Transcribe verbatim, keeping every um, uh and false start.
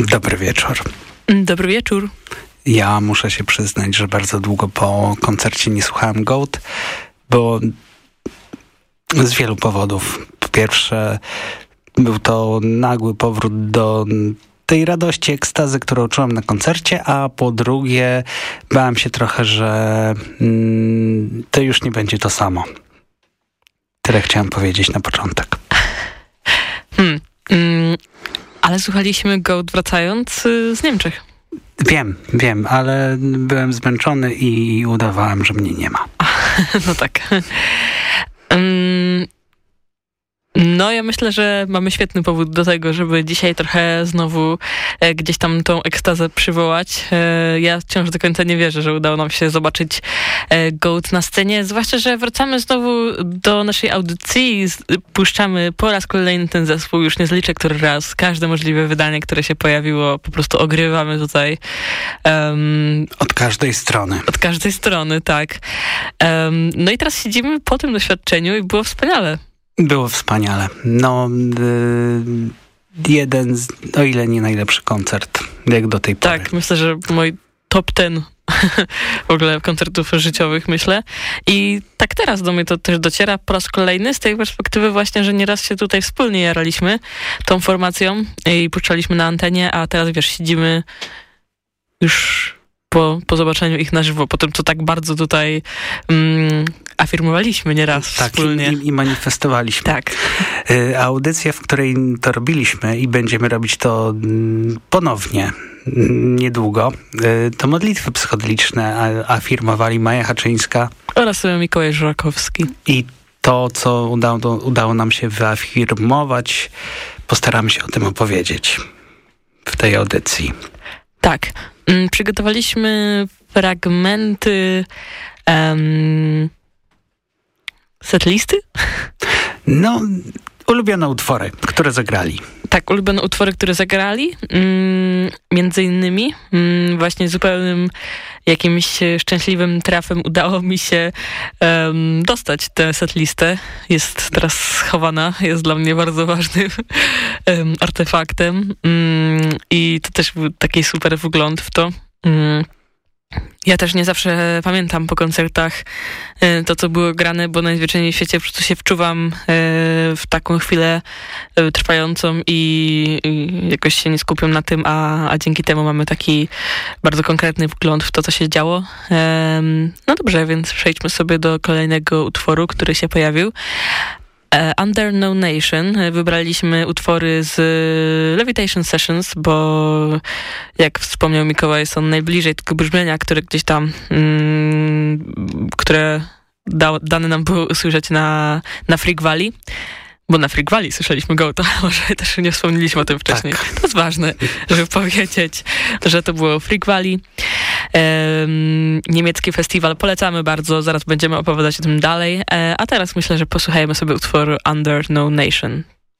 Dobry wieczór. Dobry wieczór. Ja muszę się przyznać, że bardzo długo po koncercie nie słuchałem Goat, bo z wielu powodów. Po pierwsze, był to nagły powrót do tej radości, ekstazy, którą czułem na koncercie, a po drugie bałem się trochę, że mm, to już nie będzie to samo. Tyle chciałem powiedzieć na początek. Hmm. Mm, ale słuchaliśmy Goat wracając y, z Niemczech. Wiem, wiem, ale byłem zmęczony i udawałem, że mnie nie ma. No tak. Um, no ja myślę, że mamy świetny powód do tego, żeby dzisiaj trochę znowu e, gdzieś tam tą ekstazę przywołać. E, ja wciąż do końca nie wierzę, że udało nam się zobaczyć e, Goat na scenie, zwłaszcza, że wracamy znowu do naszej audycji, z, puszczamy po raz kolejny ten zespół, już nie zliczę który raz, każde możliwe wydanie, które się pojawiło, po prostu ogrywamy tutaj. Um, od każdej strony. Od każdej strony, tak. Um, no i teraz siedzimy po tym doświadczeniu i było wspaniale. Było wspaniale. No, yy, jeden, z, o ile nie najlepszy koncert, jak do tej pory. Tak, myślę, że mój top ten w ogóle koncertów życiowych, myślę. I tak teraz do mnie to też dociera po raz kolejny z tej perspektywy właśnie, że nieraz się tutaj wspólnie jaraliśmy tą formacją i puszczaliśmy na antenie, a teraz wiesz, siedzimy już po, po zobaczeniu ich na żywo, po tym, co tak bardzo tutaj mm, afirmowaliśmy nieraz tak, wspólnie. I, i manifestowaliśmy. Tak. Y, audycja, w której to robiliśmy i będziemy robić to y, ponownie y, niedługo, y, to modlitwy psychodeliczne a, afirmowali Maja Haczyńska oraz Mikołaj Żurakowski. I to, co udało, udało nam się wyafirmować, postaramy się o tym opowiedzieć w tej audycji. Tak. Mm, przygotowaliśmy fragmenty um, setlisty? No, ulubione utwory, które zagrali. Tak, ulubione utwory, które zagrali. Mm, między innymi mm, właśnie zupełnym jakimś szczęśliwym trafem udało mi się um, dostać tę setlistę. Jest teraz schowana, jest dla mnie bardzo ważnym um, artefaktem. Mm, I to też był taki super wgląd w to. Mm. Ja też nie zawsze pamiętam po koncertach to, co było grane, bo najzwyczajniej w świecie po prostu się wczuwam w taką chwilę trwającą i jakoś się nie skupiam na tym, a, a dzięki temu mamy taki bardzo konkretny wgląd w to, co się działo. No dobrze, więc przejdźmy sobie do kolejnego utworu, który się pojawił. Under No Nation. Wybraliśmy utwory z Levitation Sessions, bo jak wspomniał Mikołaj, są najbliżej tego brzmienia, które gdzieś tam mm, które da, dane nam było usłyszeć na, na Freak Valley. Bo na Freak Valley słyszeliśmy Goata, może też nie wspomnieliśmy o tym wcześniej. Tak. To jest ważne, żeby powiedzieć, że to było Freak Valley. Um, niemiecki festiwal, polecamy bardzo, zaraz będziemy opowiadać o tym dalej. E, a teraz myślę, że posłuchajmy sobie utworu Under No Nation.